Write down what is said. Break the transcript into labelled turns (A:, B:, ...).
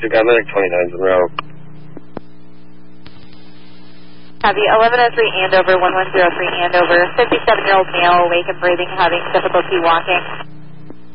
A: got medic 29's in row.
B: Copy, 1103 Andover, 1103 Andover, 57-year-old male, awake and breathing, having difficulty walking.